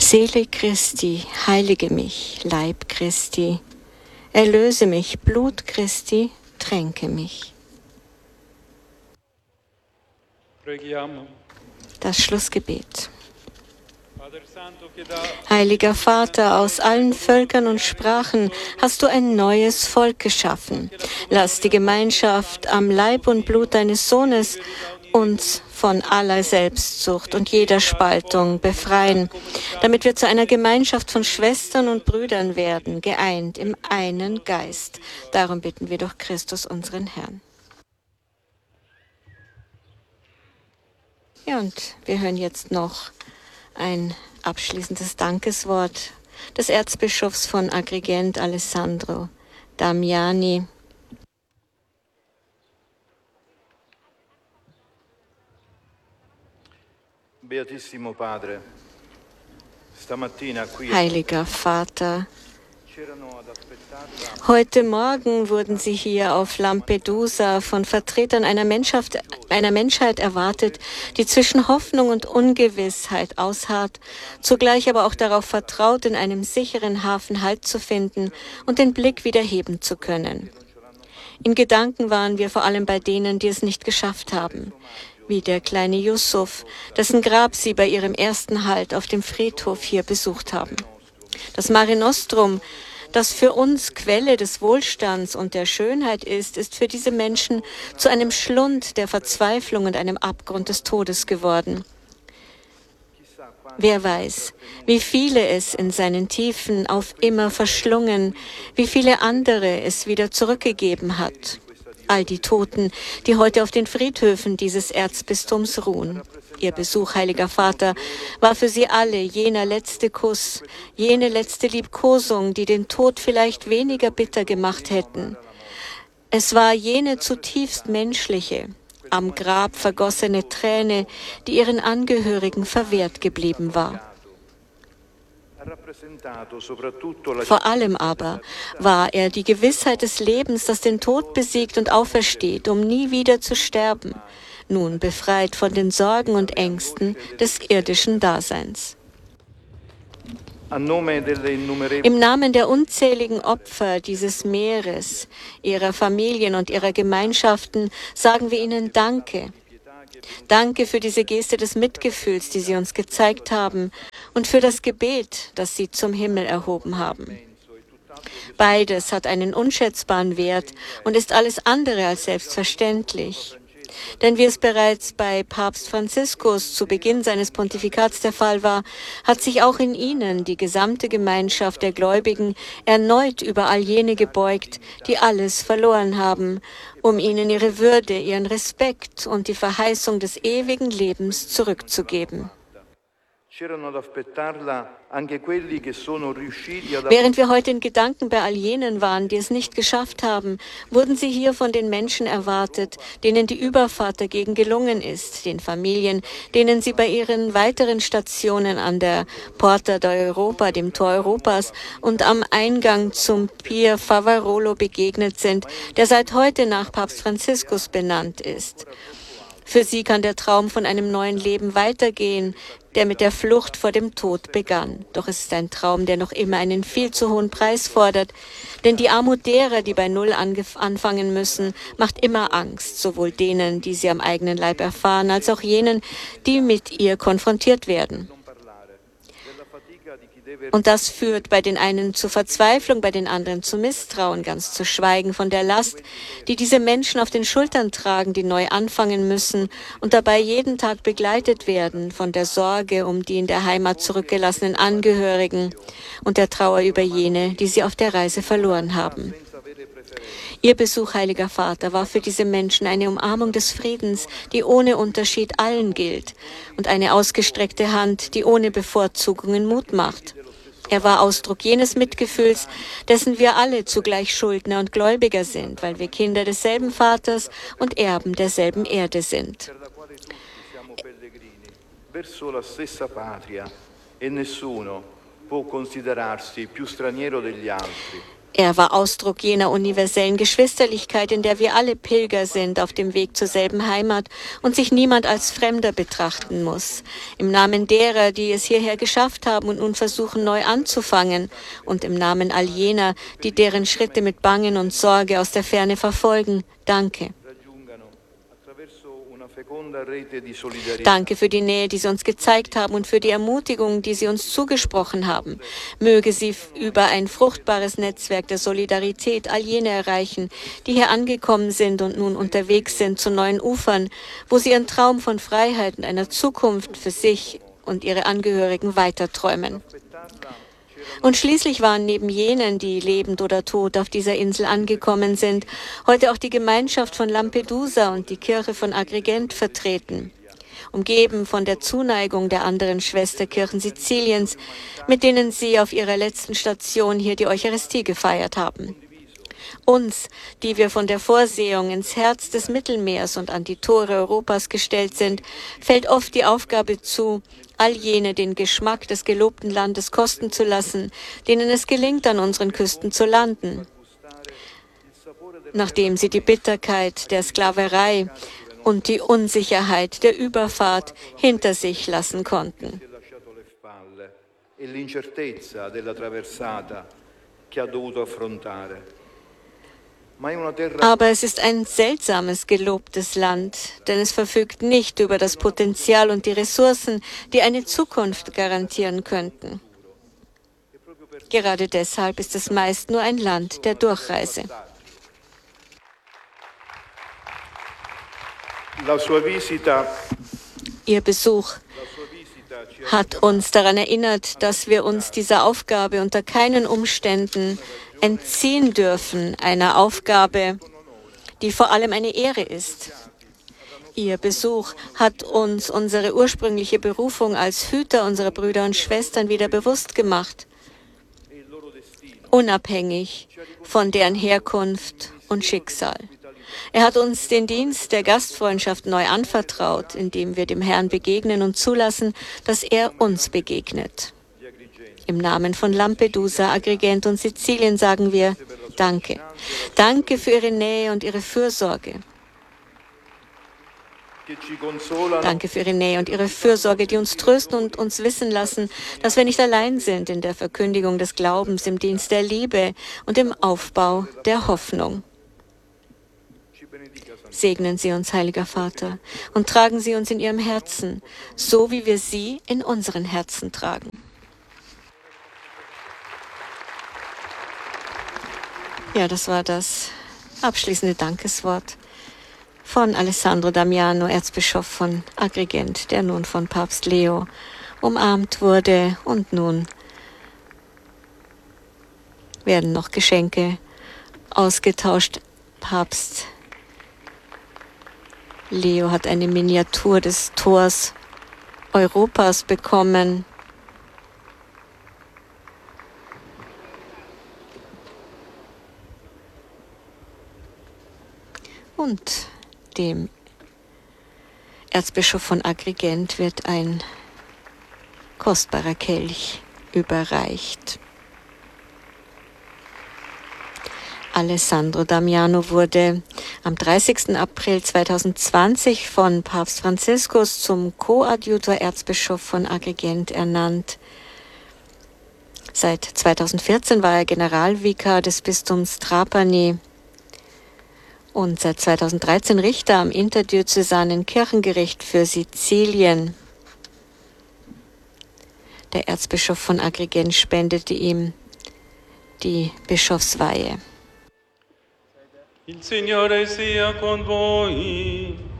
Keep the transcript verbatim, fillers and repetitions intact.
Seele Christi, heilige mich, Leib Christi, erlöse mich, Blut Christi, tränke mich. Das Schlussgebet. Heiliger Vater, aus allen Völkern und Sprachen hast du ein neues Volk geschaffen. Lass die Gemeinschaft am Leib und Blut deines Sohnes uns von aller Selbstsucht und jeder Spaltung befreien, damit wir zu einer Gemeinschaft von Schwestern und Brüdern werden, geeint im einen Geist. Darum bitten wir durch Christus, unseren Herrn. Ja, und wir hören jetzt noch ein abschließendes Dankeswort des Erzbischofs von Agrigent, Alessandro Damiani. Beatissimo Padre, stamattina qui Heiliger Vater, heute Morgen wurden Sie hier auf Lampedusa von Vertretern einer Menschheit, einer Menschheit erwartet, die zwischen Hoffnung und Ungewissheit ausharrt, zugleich aber auch darauf vertraut, in einem sicheren Hafen Halt zu finden und den Blick wieder heben zu können. In Gedanken waren wir vor allem bei denen, die es nicht geschafft haben, wie der kleine Yusuf, dessen Grab Sie bei Ihrem ersten Halt auf dem Friedhof hier besucht haben. Das Mare Nostrum, das für uns Quelle des Wohlstands und der Schönheit ist, ist für diese Menschen zu einem Schlund der Verzweiflung und einem Abgrund des Todes geworden. Wer weiß, wie viele es in seinen Tiefen auf immer verschlungen, wie viele andere es wieder zurückgegeben hat. All die Toten, die heute auf den Friedhöfen dieses Erzbistums ruhen. Ihr Besuch, Heiliger Vater, war für sie alle jener letzte Kuss, jene letzte Liebkosung, die den Tod vielleicht weniger bitter gemacht hätten. Es war jene zutiefst menschliche, am Grab vergossene Träne, die ihren Angehörigen verwehrt geblieben war. Vor allem aber war er die Gewissheit des Lebens, das den Tod besiegt und aufersteht, um nie wieder zu sterben, nun befreit von den Sorgen und Ängsten des irdischen Daseins. Im Namen der unzähligen Opfer dieses Meeres, ihrer Familien und ihrer Gemeinschaften sagen wir Ihnen Danke. Danke für diese Geste des Mitgefühls, die Sie uns gezeigt haben, und für das Gebet, das Sie zum Himmel erhoben haben. Beides hat einen unschätzbaren Wert und ist alles andere als selbstverständlich. Denn wie es bereits bei Papst Franziskus zu Beginn seines Pontifikats der Fall war, hat sich auch in ihnen die gesamte Gemeinschaft der Gläubigen erneut über all jene gebeugt, die alles verloren haben, um ihnen ihre Würde, ihren Respekt und die Verheißung des ewigen Lebens zurückzugeben. Während wir heute in Gedanken bei all jenen waren, die es nicht geschafft haben, wurden sie hier von den Menschen erwartet, denen die Überfahrt dagegen gelungen ist, den Familien, denen sie bei ihren weiteren Stationen an der Porta d'Europa, dem Tor Europas, und am Eingang zum Pier Favarolo begegnet sind, der seit heute nach Papst Franziskus benannt ist. Für sie kann der Traum von einem neuen Leben weitergehen, der mit der Flucht vor dem Tod begann. Doch es ist ein Traum, der noch immer einen viel zu hohen Preis fordert, denn die Armut derer, die bei Null anfangen müssen, macht immer Angst, sowohl denen, die sie am eigenen Leib erfahren, als auch jenen, die mit ihr konfrontiert werden. Und das führt bei den einen zu Verzweiflung, bei den anderen zu Misstrauen, ganz zu schweigen von der Last, die diese Menschen auf den Schultern tragen, die neu anfangen müssen und dabei jeden Tag begleitet werden von der Sorge um die in der Heimat zurückgelassenen Angehörigen und der Trauer über jene, die sie auf der Reise verloren haben. Ihr Besuch, Heiliger Vater, war für diese Menschen eine Umarmung des Friedens, die ohne Unterschied allen gilt, und eine ausgestreckte Hand, die ohne Bevorzugungen Mut macht. Er war Ausdruck jenes Mitgefühls, dessen wir alle zugleich Schuldner und Gläubiger sind, weil wir Kinder desselben Vaters und Erben derselben Erde sind. Er war Ausdruck jener universellen Geschwisterlichkeit, in der wir alle Pilger sind auf dem Weg zur selben Heimat und sich niemand als Fremder betrachten muss. Im Namen derer, die es hierher geschafft haben und nun versuchen, neu anzufangen, und im Namen all jener, die deren Schritte mit Bangen und Sorge aus der Ferne verfolgen, danke. Danke für die Nähe, die Sie uns gezeigt haben und für die Ermutigung, die Sie uns zugesprochen haben. Möge sie über ein fruchtbares Netzwerk der Solidarität all jene erreichen, die hier angekommen sind und nun unterwegs sind zu neuen Ufern, wo sie ihren Traum von Freiheit und einer Zukunft für sich und ihre Angehörigen weiterträumen. Und schließlich waren neben jenen, die lebend oder tot auf dieser Insel angekommen sind, heute auch die Gemeinschaft von Lampedusa und die Kirche von Agrigent vertreten, umgeben von der Zuneigung der anderen Schwesterkirchen Siziliens, mit denen sie auf ihrer letzten Station hier die Eucharistie gefeiert haben. Uns, die wir von der Vorsehung ins Herz des Mittelmeers und an die Tore Europas gestellt sind, fällt oft die Aufgabe zu, all jene den Geschmack des gelobten Landes kosten zu lassen, denen es gelingt, an unseren Küsten zu landen, nachdem sie die Bitterkeit der Sklaverei und die Unsicherheit der Überfahrt hinter sich lassen konnten. Aber es ist ein seltsames, gelobtes Land, denn es verfügt nicht über das Potenzial und die Ressourcen, die eine Zukunft garantieren könnten. Gerade deshalb ist es meist nur ein Land der Durchreise. Ihr Besuch hat uns daran erinnert, dass wir uns dieser Aufgabe unter keinen Umständen entziehen dürfen, einer Aufgabe, die vor allem eine Ehre ist. Ihr Besuch hat uns unsere ursprüngliche Berufung als Hüter unserer Brüder und Schwestern wieder bewusst gemacht, unabhängig von deren Herkunft und Schicksal. Er hat uns den Dienst der Gastfreundschaft neu anvertraut, indem wir dem Herrn begegnen und zulassen, dass er uns begegnet. Im Namen von Lampedusa, Agrigent und Sizilien sagen wir Danke. Danke für Ihre Nähe und Ihre Fürsorge. Danke für Ihre Nähe und Ihre Fürsorge, die uns trösten und uns wissen lassen, dass wir nicht allein sind in der Verkündigung des Glaubens, im Dienst der Liebe und im Aufbau der Hoffnung. Segnen Sie uns, heiliger Vater, und tragen Sie uns in Ihrem Herzen, so wie wir Sie in unseren Herzen tragen. Ja, das war das abschließende Dankeswort von Alessandro Damiano, Erzbischof von Agrigent, der nun von Papst Leo umarmt wurde. Und nun werden noch Geschenke ausgetauscht. Papst Leo hat eine Miniatur des Tors Europas bekommen. Und dem Erzbischof von Agrigent wird ein kostbarer Kelch überreicht. Alessandro Damiano wurde am dreißigsten April zweitausendzwanzig von Papst Franziskus zum Koadjutor Erzbischof von Agrigent ernannt. Seit zweitausendvierzehn war er Generalvikar des Bistums Trapani und seit zweitausenddreizehn Richter am interdiözesanen Kirchengericht für Sizilien. Der Erzbischof von Agrigent spendete ihm die Bischofsweihe. Il Signore sia con voi.